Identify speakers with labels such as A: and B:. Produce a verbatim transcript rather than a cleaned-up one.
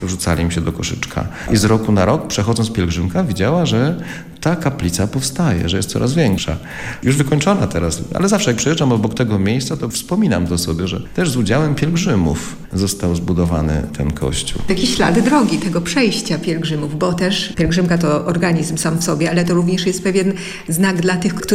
A: Wrzucali mi się do koszyczka. I z roku na rok, przechodząc pielgrzymka, widziała, że ta kaplica powstaje, że jest coraz większa. Już wykończona teraz, ale zawsze jak przejeżdżam obok tego miejsca, to wspominam to sobie, że też z udziałem pielgrzymów został zbudowany ten kościół.
B: Takie ślady drogi, tego przejścia pielgrzymów, bo też pielgrzymka to organizm sam w sobie, ale to również jest pewien znak dla tych, którzy